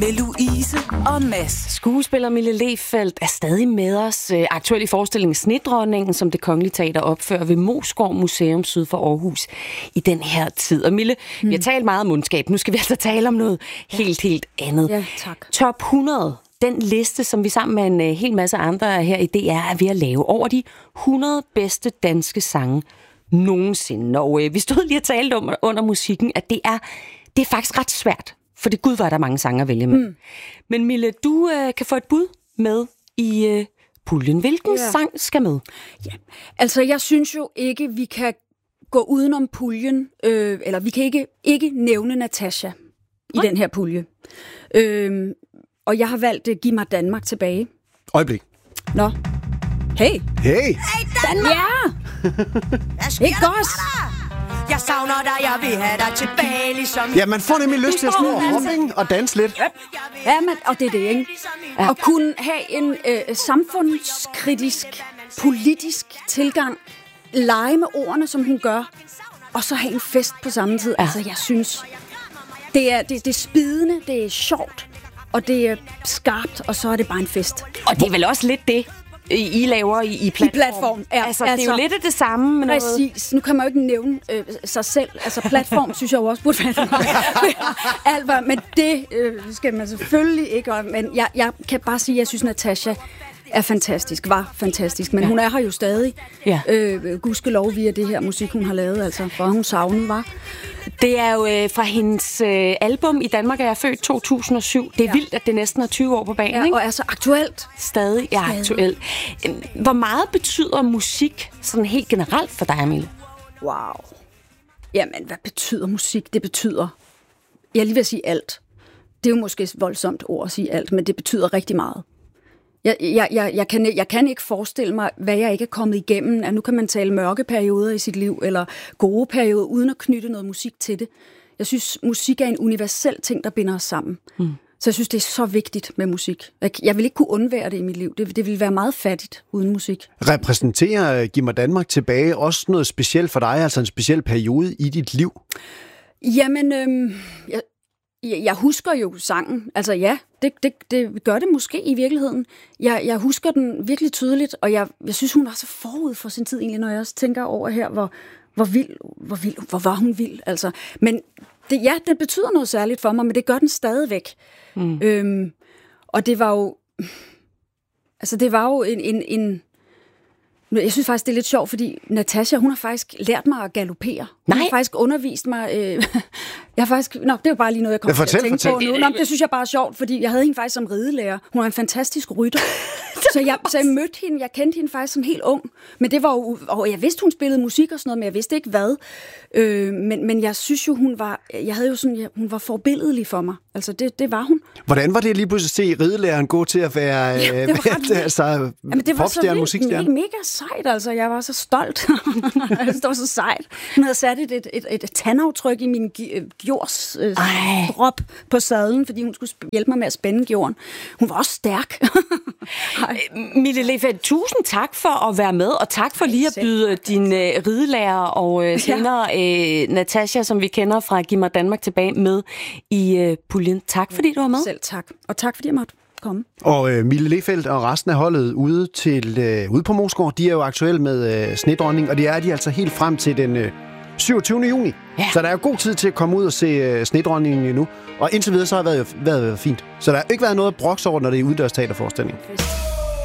med Louise og Mads. Skuespiller Mille Lehfeldt er stadig med os. Aktuel i forestillingen Snedronningen, som Det Kongelige Teater opfører ved Moesgaard Museum syd for Aarhus i den her tid. Og Mille, vi har talt meget om mundskab. Nu skal vi altså tale om noget helt andet. Ja, tak. Top 100. Den liste, som vi sammen med en hel masse andre her i DR er ved at lave over de 100 bedste danske sange nogensinde. Og vi stod lige og talte om under musikken, at det er faktisk ret svært. For det Gud var der mange sange at vælge med. Men Mille, du kan få et bud med i puljen. Hvilken sang skal med? Ja, altså jeg synes jo ikke, vi kan gå udenom puljen, eller vi kan ikke nævne Natasja i den her pulje. Og jeg har valgt Giv mig Danmark tilbage. Øjeblik. Nå. Hey. Hey. Danmark! Ja! Ikke godt! Jeg savner dig, jeg vil have dig tilbage, ligesom... Ja, man får nemlig lyst til at stå og hoppe og danse lidt. Ja, og det er det, ikke? Ja. At kunne have en samfundskritisk, politisk tilgang, lege med ordene, som hun gør, og så have en fest på samme tid. Ja. Altså, jeg synes, det er spidende, det er sjovt, og det er skarpt, og så er det bare en fest. Og det er vel også lidt det, I laver i platform. Ja, altså, det er jo lidt af det samme. Med præcis. Nu kan man jo ikke nævne sig selv. Altså, platform synes jeg jo også burde være. Men det skal man selvfølgelig ikke. Men jeg kan bare sige, at jeg synes, Natasja er fantastisk. Var fantastisk. Men hun er her jo stadig. Ja. Gudskelov via det her musik, hun har lavet. Altså, for hun savnede, var. Det er jo fra hendes album I Danmark er jeg født 2007. Det er vildt, at det næsten er 20 år på banen, ikke? Og er så aktuelt. Stadig aktuelt. Hvor meget betyder musik sådan helt generelt for dig, Mille? Wow. Jamen, hvad betyder musik? Det betyder, jeg lige vil sige alt. Det er jo måske et voldsomt ord at sige alt, men det betyder rigtig meget. Jeg kan ikke forestille mig, hvad jeg ikke er kommet igennem. At nu kan man tale mørke perioder i sit liv, eller gode perioder, uden at knytte noget musik til det. Jeg synes, musik er en universel ting, der binder os sammen. Så jeg synes, det er så vigtigt med musik. Jeg vil ikke kunne undvære det i mit liv. Det ville være meget fattigt uden musik. Repræsenterer Giv mig Danmark tilbage også noget specielt for dig, altså en speciel periode i dit liv? Jamen, jeg husker jo sangen. Altså ja, det gør det måske i virkeligheden. Jeg husker den virkelig tydeligt, og jeg synes, hun var så forud for sin tid egentlig, når jeg også tænker over her, hvor var hun vild. Altså. Men det betyder noget særligt for mig, men det gør den stadigvæk. Og det var jo en jeg synes faktisk, det er lidt sjovt, fordi Natasja, hun har faktisk lært mig at galopere. Hun har faktisk undervist mig... det er bare lige noget, jeg kommer til at tænke på nu. Det synes jeg bare er sjovt, fordi jeg havde hende faktisk som ridelærer. Hun er en fantastisk rytter. så jeg mødte hende, jeg kendte hende faktisk som helt ung. Men det var jo... Og jeg vidste, hun spillede musik og sådan noget, men jeg vidste ikke hvad. Men jeg synes jo, hun var forbilledlig for mig. Altså, det var hun. Hvordan var det lige pludselig at se ridelæreren gå til at være popstjerne, musikstjerne? Det var mega sejt, altså. Jeg var så stolt. Det var så sejt. Hun havde sat et tandaftryk i min gjordsdrop på sadlen, fordi hun skulle hjælpe mig med at spænde gjorden. Hun var også stærk. Mille Lehfeldt, tusind tak for at være med, og tak for lige at byde din ridelærer og senere Natasja, som vi kender fra Giv mig Danmark tilbage, med i puljen. Tak fordi du var med. Selv tak. Og tak fordi jeg måtte komme. Og Mille Lehfeldt og resten af holdet ude på Moesgaard, de er jo aktuelle med Snedronning, og det er de altså helt frem til den 27. juni. Ja. Så der er jo god tid til at komme ud og se Snedronningen endnu. Og indtil videre så har det været fint. Så der har ikke været noget at brokse over, når det er udendørs teaterforestilling.